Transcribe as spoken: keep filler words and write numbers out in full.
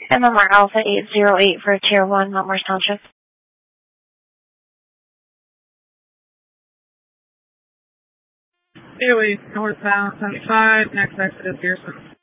M M R Alpha eight zero eight for Tier one, Mount Morris Township. eight oh eight, northbound seventy-five, next exit is Pearson.